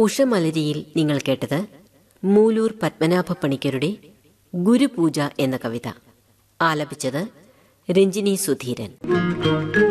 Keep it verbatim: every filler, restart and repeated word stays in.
ഉഷമലരിയിൽ നിങ്ങൾ കേട്ടത് മൂലൂർ പത്മനാഭ പണിക്കരുടെ ഗുരുപൂജ എന്ന കവിത. ആലപിച്ചത് രഞ്ജിനി സുധീരൻ.